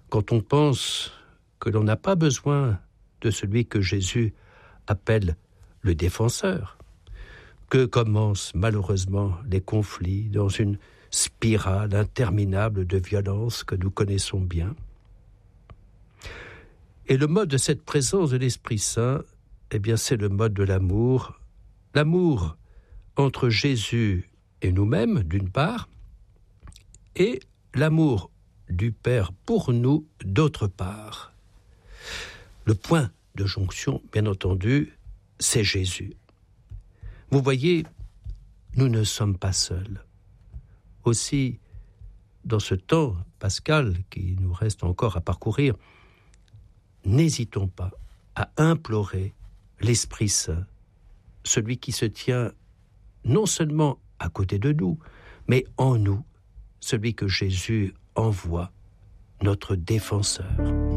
quand on pense que l'on n'a pas besoin de celui que Jésus appelle le défenseur, que commencent malheureusement les conflits dans une spirale interminable de violence que nous connaissons bien. Et le mode de cette présence de l'Esprit Saint, eh bien, c'est le mode de l'amour entre Jésus et nous-mêmes, d'une part, et l'amour du Père pour nous, d'autre part. Le point de jonction, bien entendu, c'est Jésus. Vous voyez, nous ne sommes pas seuls. Aussi, dans ce temps pascal qui nous reste encore à parcourir, n'hésitons pas à implorer l'Esprit Saint, celui qui se tient non seulement à côté de nous, mais en nous, celui que Jésus envoie, notre défenseur.